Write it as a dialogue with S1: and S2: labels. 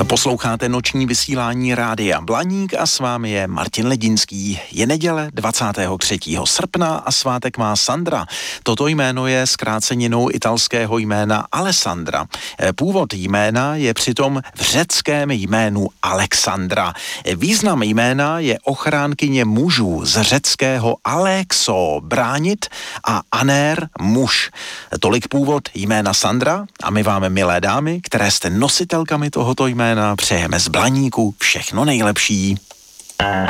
S1: Posloucháte noční vysílání Rádia Blaník a s vámi je Martin Ledinský. Je neděle 23. srpna a svátek má Sandra. Toto jméno je zkráceninou italského jména Alessandra. Původ jména je přitom v řeckém jménu Alexandra. Význam jména je ochránkyně mužů z řeckého Alexo, bránit, a anér, muž. Tolik původ jména Sandra a my vám, milé dámy, které jste nositelkami tohoto jména, přejeme z Blaníku všechno nejlepší.